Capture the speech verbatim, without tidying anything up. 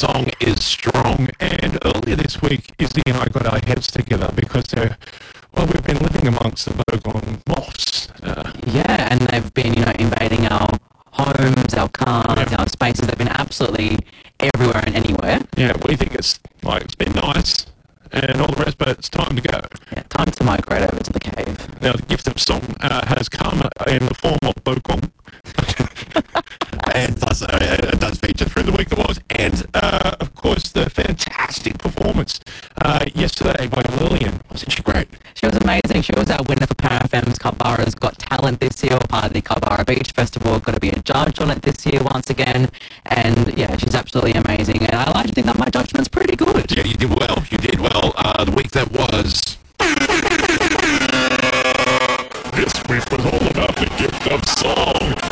song is strong, and earlier this week, Izzy and I got our heads together because they're, well, we've been living amongst the Bogong moths. Uh, yeah, and they've been, you know, invading our homes, our cars, Yeah. our spaces. They've been absolutely everywhere and anywhere. yeah, we think it's like it's been nice and all the rest, but it's time to go. Yeah, time to migrate over to the cave. Now, the gift of song uh, has come in the form of Bogong. And plus, uh, it does feature through the week that was. And, uh, of course, the fantastic performance uh, yesterday by Lillian. Wasn't she great? She was amazing. She was our winner for Power F M's Culburra's Got Talent this year, part of the Culburra Beach Festival. Going to be a judge on it this year once again. And, yeah, she's absolutely amazing. And I like to think that my judgment's pretty good. Yeah, you did well. You did well. Uh, the week that was... This week was all about the gift of song.